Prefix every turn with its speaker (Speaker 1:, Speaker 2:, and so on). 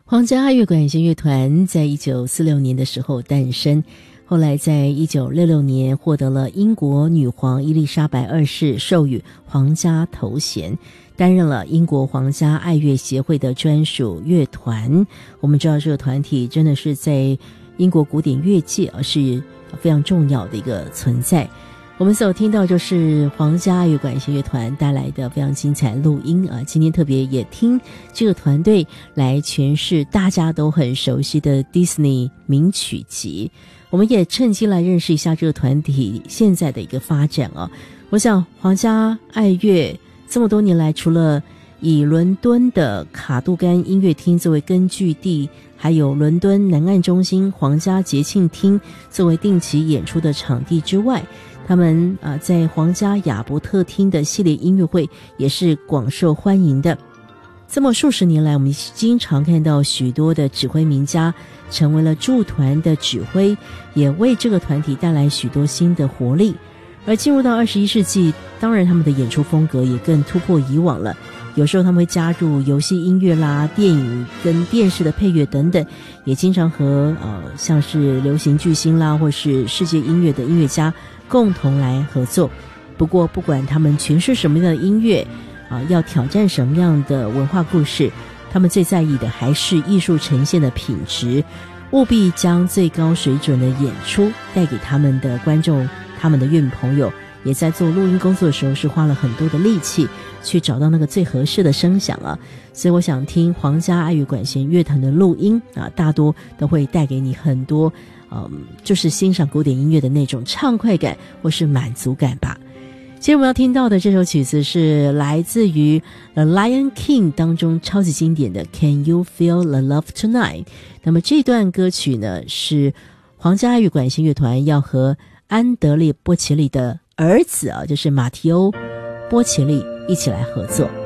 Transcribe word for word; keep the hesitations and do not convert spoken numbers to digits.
Speaker 1: 皇家爱乐管弦乐团在一九四六年的时候诞生，后来在一九六六年获得了英国女皇伊丽莎白二世授予皇家头衔，担任了英国皇家爱乐协会的专属乐团。我们知道这个团体真的是在英国古典乐界是非常重要的一个存在。我们所听到就是皇家爱乐管弦乐团带来的非常精彩录音啊！今天特别也听这个团队来诠释大家都很熟悉的 Disney 名曲集。我们也趁机来认识一下这个团体现在的一个发展啊！我想皇家爱乐这么多年来，除了以伦敦的卡杜甘音乐厅作为根据地，还有伦敦南岸中心皇家节庆厅作为定期演出的场地之外，他们啊、呃，在皇家亚伯特厅的系列音乐会也是广受欢迎的。这么数十年来，我们经常看到许多的指挥名家成为了驻团的指挥，也为这个团体带来许多新的活力。而进入到二十一世纪，当然他们的演出风格也更突破以往了。有时候他们会加入游戏音乐啦、电影跟电视的配乐等等，也经常和呃像是流行巨星啦，或是世界音乐的音乐家共同来合作。不过不管他们诠释什么样的音乐啊，要挑战什么样的文化故事，他们最在意的还是艺术呈现的品质，务必将最高水准的演出带给他们的观众，他们的乐迷朋友。也在做录音工作的时候是花了很多的力气去找到那个最合适的声响啊，所以我想听皇家爱乐管弦乐团的录音啊，大多都会带给你很多嗯，就是欣赏古典音乐的那种畅快感或是满足感吧。接着我们要听到的这首曲子是来自于 The Lion King 当中超级经典的 Can You Feel the Love Tonight。 那么这段歌曲呢，是皇家爱乐管弦乐团要和安德烈波切利的儿子啊，就是马提欧波切利一起来合作。